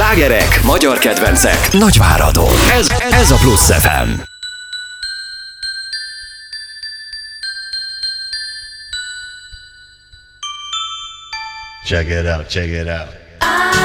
Slágerek, magyar kedvencek, Nagyváradon. Ez a Plusz FM. Check it out, check it out.